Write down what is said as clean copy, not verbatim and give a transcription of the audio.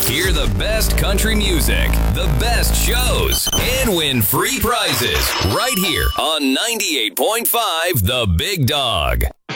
Hear the best country music, the best shows, and win free prizes right here on 98.5 The Big Dog.